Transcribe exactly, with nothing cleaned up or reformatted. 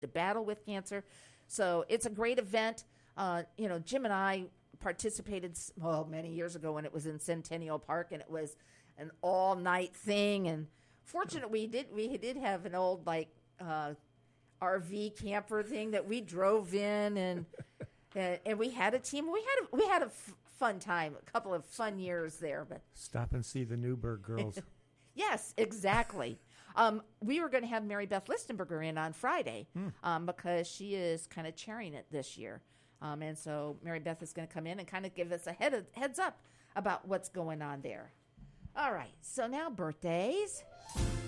to battle with cancer. So it's a great event. Uh, you know, Jim and I participated, well, many years ago when it was in Centennial Park, and it was an all-night thing. And fortunately, we did we did have an old, like, uh, R V camper thing that we drove in, and and, and we had a team. We had a, we had a f- fun time, a couple of fun years there. But stop and see the Newberg girls. Yes, exactly. Um, we were going to have Mary Beth Listenberger in on Friday hmm. um, because she is kind of chairing it this year. Um, and so Mary Beth is going to come in and kind of give us a head of, heads up about what's going on there. All right, so now birthdays.